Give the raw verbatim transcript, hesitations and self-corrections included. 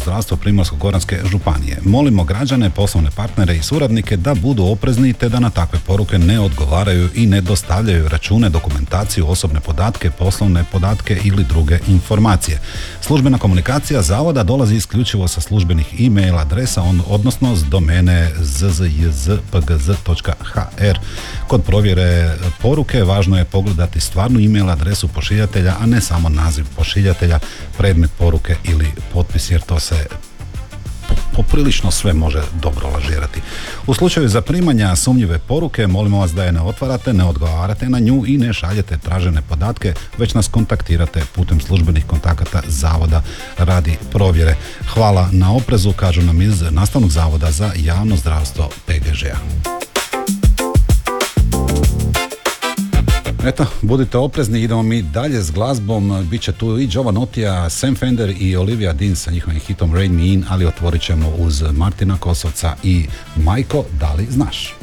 zdravstvo Primorsko-goranske županije. Molimo građane, poslovne partnere i suradnike da budu oprezni te da na takve poruke ne odgovaraju i ne dostavljaju račune, dokumentaciju, osobne podatke, poslovne podatke ili druge informacije. Službena komunikacija zavoda dolazi isključivo sa službenih e-mail adresa, on, odnosno s domene z z j z p g z točka h r. Kod provjere poruke važno je pogledati stvarnu e-mail adresu pošiljatelja, a ne samo naziv pošiljatelja, predmet poruke ili potpis, jer to se poprilično sve može dobro lažirati. U slučaju zaprimanja sumnjive poruke molimo vas da je ne otvarate, ne odgovarate na nju i ne šaljete tražene podatke, već nas kontaktirate putem službenih kontakata zavoda radi provjere. Hvala na oprezu, kažu nam iz Nastavnog zavoda za javno zdravstvo P G Ž-a. Eto, budite oprezni, idemo mi dalje s glazbom. Biće tu i Jovanotija, Sam Fender i Olivia Dean sa njihovim hitom Rain Me In, ali otvorit ćemo uz Martina Kosovca i Majko, da li znaš?